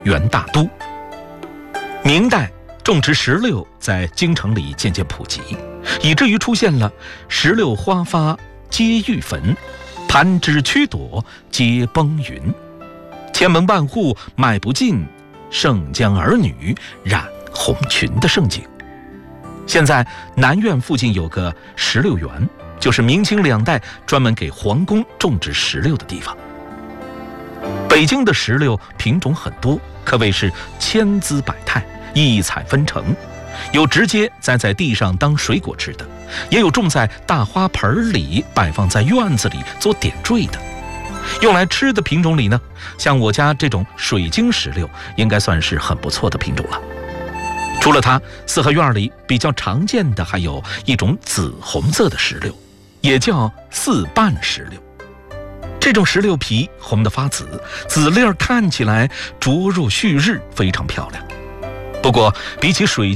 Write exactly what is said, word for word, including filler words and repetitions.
元大都。明代种植石榴在京城里渐渐普及，以至于出现了石榴花发皆欲焚，盘枝曲朵皆崩云，千门万户买不尽，盛将儿女染红裙的盛景。现在南苑附近有个石榴园，就是明清两代专门给皇宫种植石榴的地方。北京的石榴品种很多，可谓是千姿百态，异彩纷呈，有直接栽在地上当水果吃的，也有种在大花盆里摆放在院子里做点缀的。用来吃的品种里呢，像我家这种水晶石榴应该算是很不错的品种了。除了它，四合院里比较常见的还有一种紫红色的石榴，也叫四瓣石榴。这种石榴皮红得发紫，籽粒儿看起来灼若旭日，非常漂亮。不过比起水